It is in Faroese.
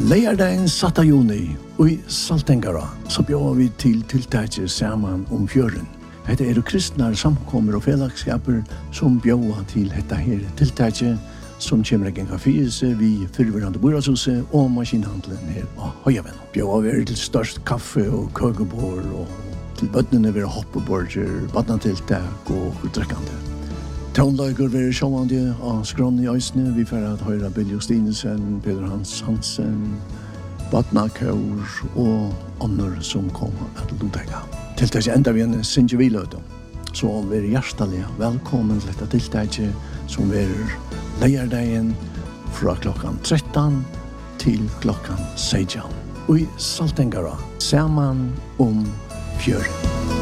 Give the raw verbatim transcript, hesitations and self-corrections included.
Leierdagen satt av juni og i Saltengara så bjør vi til tiltaket sammen om fjøren. Hette er kristne samkommer og fellesskaper som bjør til dette her tiltaket som kommer en kafése vi fyrverande boradshuset og maskinhandelen her på Høyaven. Bjør vi til størst kaffe og køkebord og til bøttene vi hoppeborger, badnatiltak og utdrekkende. Tonlager vi sjåvande av skrån i Øysene. Vi får at høyre Bill Justinesen, Peter Hans Hansen, Badnakaur og andre som kommer at lutega. Tiltaket enda vi en sinjeviløte. Så vi er hjertelig velkommen til dette tiltaket som vi er leierdagen fra klokkan tretton til klokkan seksten. Og i Saltengara, sammen om fjøren.